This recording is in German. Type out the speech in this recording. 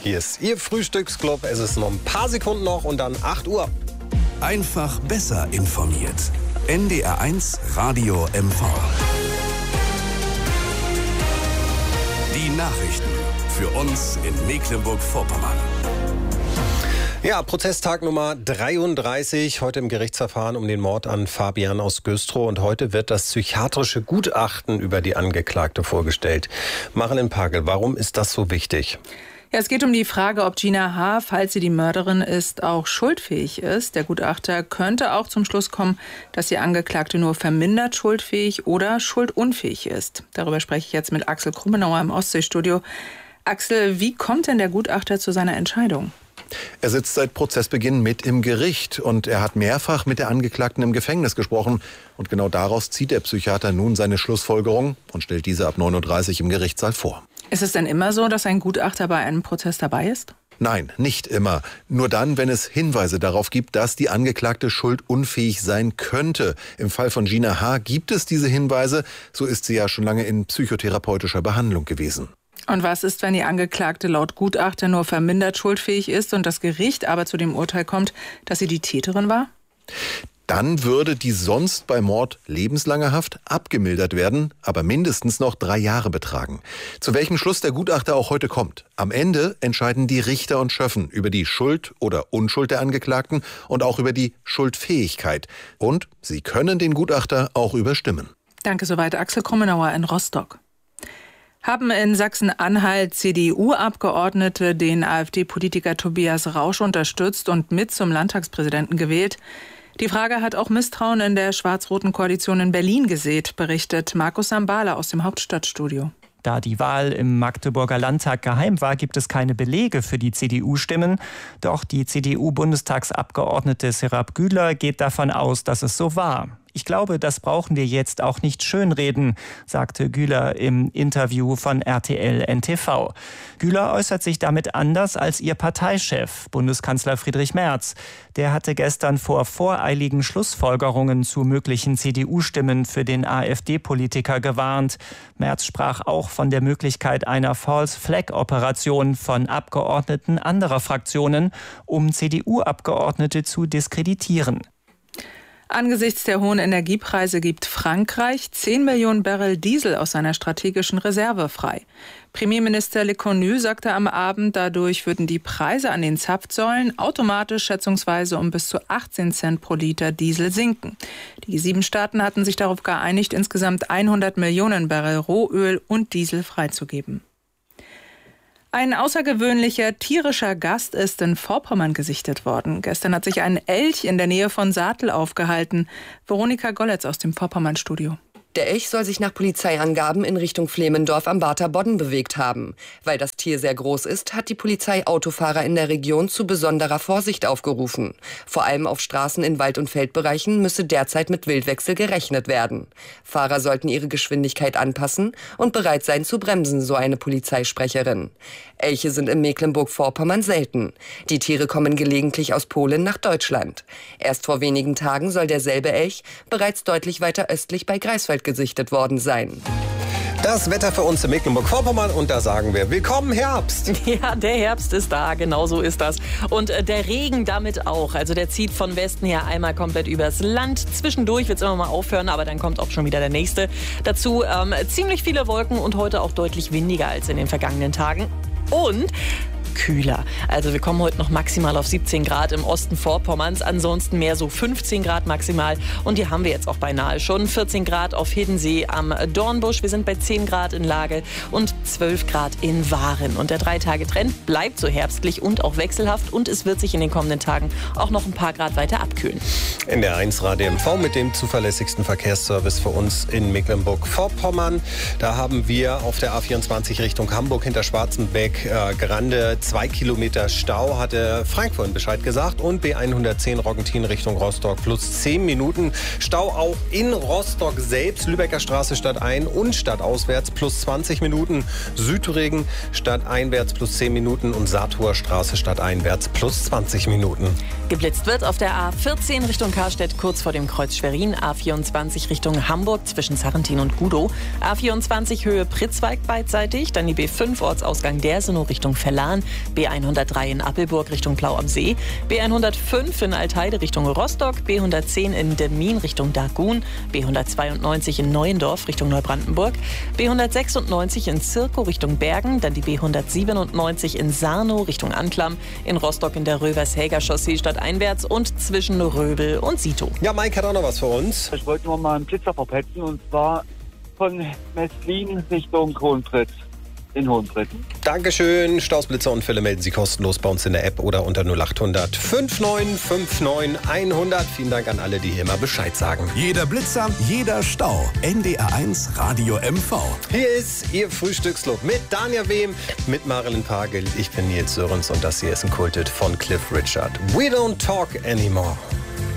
Hier ist Ihr Frühstücksclub. Es ist noch ein paar Sekunden noch und dann 8 Uhr. Einfach besser informiert. NDR1 Radio MV. Die Nachrichten für uns in Mecklenburg-Vorpommern. Ja, Prozesstag Nummer 33, heute im Gerichtsverfahren um den Mord an Fabian aus Güstrow. Und heute wird das psychiatrische Gutachten über die Angeklagte vorgestellt. Marilyn Pagel, warum ist das so wichtig? Ja, es geht um die Frage, ob Gina H., falls sie die Mörderin ist, auch schuldfähig ist. Der Gutachter könnte auch zum Schluss kommen, dass die Angeklagte nur vermindert schuldfähig oder schuldunfähig ist. Darüber spreche ich jetzt mit Axel Krummenauer im Ostseestudio. Axel, wie kommt denn der Gutachter zu seiner Entscheidung? Er sitzt seit Prozessbeginn mit im Gericht und er hat mehrfach mit der Angeklagten im Gefängnis gesprochen. Und genau daraus zieht der Psychiater nun seine Schlussfolgerung und stellt diese ab 9.30 Uhr im Gerichtssaal vor. Ist es denn immer so, dass ein Gutachter bei einem Prozess dabei ist? Nein, nicht immer. Nur dann, wenn es Hinweise darauf gibt, dass die Angeklagte schuldunfähig sein könnte. Im Fall von Gina H. gibt es diese Hinweise. So ist sie ja schon lange in psychotherapeutischer Behandlung gewesen. Und was ist, wenn die Angeklagte laut Gutachter nur vermindert schuldfähig ist und das Gericht aber zu dem Urteil kommt, dass sie die Täterin war? Dann würde die sonst bei Mord lebenslange Haft abgemildert werden, aber mindestens noch 3 Jahre betragen. Zu welchem Schluss der Gutachter auch heute kommt. Am Ende entscheiden die Richter und Schöffen über die Schuld oder Unschuld der Angeklagten und auch über die Schuldfähigkeit. Und sie können den Gutachter auch überstimmen. Danke soweit, Axel Krummenauer in Rostock. Haben in Sachsen-Anhalt CDU-Abgeordnete den AfD-Politiker Tobias Rausch unterstützt und mit zum Landtagspräsidenten gewählt? Die Frage hat auch Misstrauen in der schwarz-roten Koalition in Berlin gesät, berichtet Markus Sambala aus dem Hauptstadtstudio. Da die Wahl im Magdeburger Landtag geheim war, gibt es keine Belege für die CDU-Stimmen. Doch die CDU-Bundestagsabgeordnete Serap Güler geht davon aus, dass es so war. Ich glaube, das brauchen wir jetzt auch nicht schönreden, sagte Güler im Interview von RTL NTV. Güler äußert sich damit anders als ihr Parteichef, Bundeskanzler Friedrich Merz. Der hatte gestern vor voreiligen Schlussfolgerungen zu möglichen CDU-Stimmen für den AfD-Politiker gewarnt. Merz sprach auch von der Möglichkeit einer False-Flag-Operation von Abgeordneten anderer Fraktionen, um CDU-Abgeordnete zu diskreditieren. Angesichts der hohen Energiepreise gibt Frankreich 10 Millionen Barrel Diesel aus seiner strategischen Reserve frei. Premierminister Lecornu sagte am Abend, dadurch würden die Preise an den Zapfsäulen automatisch schätzungsweise um bis zu 18 Cent pro Liter Diesel sinken. Die 7 Staaten hatten sich darauf geeinigt, insgesamt 100 Millionen Barrel Rohöl und Diesel freizugeben. Ein außergewöhnlicher tierischer Gast ist in Vorpommern gesichtet worden. Gestern hat sich ein Elch in der Nähe von Saatel aufgehalten. Veronika Golletz aus dem Vorpommern-Studio. Der Elch soll sich nach Polizeiangaben in Richtung Flemendorf am Barther Bodden bewegt haben. Weil das Tier sehr groß ist, hat die Polizei Autofahrer in der Region zu besonderer Vorsicht aufgerufen. Vor allem auf Straßen in Wald- und Feldbereichen müsse derzeit mit Wildwechsel gerechnet werden. Fahrer sollten ihre Geschwindigkeit anpassen und bereit sein zu bremsen, so eine Polizeisprecherin. Elche sind in Mecklenburg-Vorpommern selten. Die Tiere kommen gelegentlich aus Polen nach Deutschland. Erst vor wenigen Tagen soll derselbe Elch bereits deutlich weiter östlich bei Greifswald gesichtet worden sein. Das Wetter für uns in Mecklenburg-Vorpommern und da sagen wir willkommen Herbst. Ja, der Herbst ist da, genau so ist das. Und der Regen damit auch. Also der zieht von Westen her einmal komplett übers Land. Zwischendurch wird es immer mal aufhören, aber dann kommt auch schon wieder der nächste. Dazu ziemlich viele Wolken und heute auch deutlich windiger als in den vergangenen Tagen. Und kühler. Also wir kommen heute noch maximal auf 17 Grad im Osten Vorpommerns, ansonsten mehr so 15 Grad maximal und die haben wir jetzt auch beinahe schon. 14 Grad auf Hiddensee am Dornbusch, wir sind bei 10 Grad in Lage und 12 Grad in Waren. Und der 3-Tage-Trend bleibt so herbstlich und auch wechselhaft und es wird sich in den kommenden Tagen auch noch ein paar Grad weiter abkühlen. NDR1 Radio MV mit dem zuverlässigsten Verkehrsservice für uns in Mecklenburg-Vorpommern. Da haben wir auf der A24 Richtung Hamburg hinter Schwarzenbeck Grande 2 Kilometer Stau, hatte Frank vorhin Bescheid gesagt. Und B110 Roggentin Richtung Rostock plus 10 Minuten. Stau auch in Rostock selbst, Lübecker Straße stadtein und stadtauswärts plus 20 Minuten. Südregen stadteinwärts plus 10 Minuten und Saartor Straße stadteinwärts plus 20 Minuten. Geblitzt wird auf der A14 Richtung Karstedt kurz vor dem Kreuz Schwerin, A24 Richtung Hamburg zwischen Sarrentin und Gudow, A24 Höhe Pritzwalk beidseitig, dann die B5 Ortsausgang Dersenow Richtung Verlan, B103 in Appelburg Richtung Plau am See, B105 in Altheide Richtung Rostock, B110 in Demmin Richtung Dagun, B192 in Neuendorf Richtung Neubrandenburg, B196 in Zirkow Richtung Bergen, dann die B197 in Sarnow Richtung Anklam, in Rostock in der Rövershäger Chaussee stadteinwärts und zwischen Röbel und Sito. Ja, Mike hat auch noch was für uns. Ich wollte nur mal einen Blitzer verpetzen und zwar von Messlin Richtung Krontritt in Hohenbritten. Dankeschön. Stausblitzer und Fälle melden Sie kostenlos bei uns in der App oder unter 0800 5959 100. Vielen Dank an alle, die hier immer Bescheid sagen. Jeder Blitzer, jeder Stau. NDR1 Radio MV. Hier ist Ihr Frühstücksclub mit Danja Wehm, mit Marilyn Pagel. Ich bin Nils Sörens und das hier ist ein Kultet von Cliff Richard. We don't talk anymore.